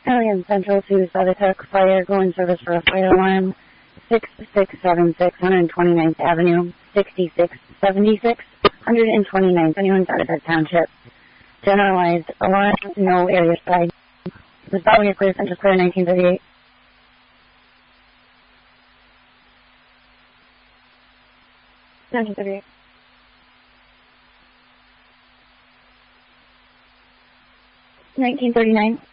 Alien Central to Saugatuck Fire, go in service for a fire alarm. 6676 129th Avenue, 6676 129th Avenue, Saugatuck Township. Generalized alarm, no area side. The following is clear, Central Square, 1938. 1938. $19.39.